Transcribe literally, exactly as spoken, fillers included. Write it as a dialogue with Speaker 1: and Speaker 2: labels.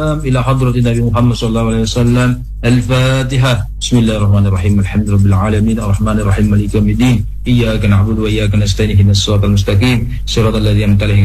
Speaker 1: إلى حضرة النبي محمد صلى الله عليه وسلم. الفاتحة. بسم الله الرحمن الرحيم. الحمد لله رب العالمين الرحمن الرحيم مالك يوم الدين إياك نعبد وإياك نستعين اهدنا الصراط المستقيم صراط الذين أنعمت عليهم